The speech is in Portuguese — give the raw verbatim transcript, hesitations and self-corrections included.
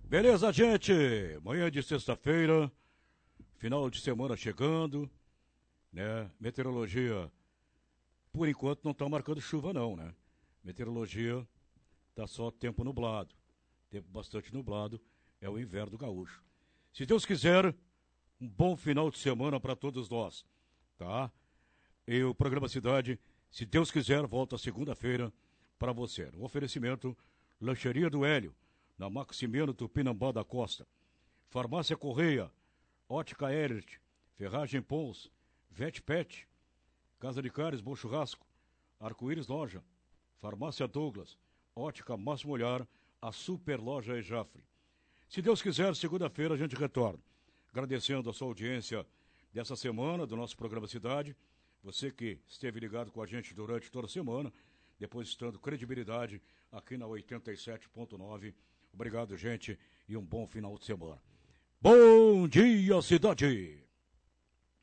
Beleza, gente? Manhã de sexta-feira, final de semana chegando, né? Meteorologia, por enquanto, não tá marcando chuva não, né? Meteorologia tá só tempo nublado. Tempo bastante nublado, é o inverno gaúcho. Se Deus quiser, um bom final de semana para todos nós, tá? E o programa Cidade, se Deus quiser, volta segunda-feira para você. Um oferecimento, Lancheria do Hélio, na Maximiano Tupinambá da Costa. Farmácia Correia, Ótica Elert, Ferragem Pons, Vet Pet, Casa de Cares, Bom Churrasco, Arco-Íris Loja, Farmácia Douglas, Ótica Máximo Olhar, a Super Loja Ejafre. Se Deus quiser, segunda-feira a gente retorna. Agradecendo a sua audiência dessa semana, do nosso programa Cidade. Você que esteve ligado com a gente durante toda a semana, depositando credibilidade aqui na oitenta e sete ponto nove. Obrigado, gente, e um bom final de semana. Bom dia, cidade!